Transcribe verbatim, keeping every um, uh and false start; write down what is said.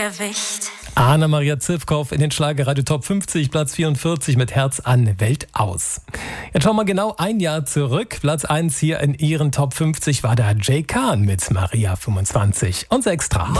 Übergewicht. Anna-Maria Zivkow in den Schlagerradio Top fünfzig, Platz vierundvierzig mit Herz an, Welt aus. Jetzt schauen wir genau ein Jahr zurück. Platz eins hier in ihren Top fünfzig war da Jay Khan mit Maria fünfundzwanzig. Unser Extra.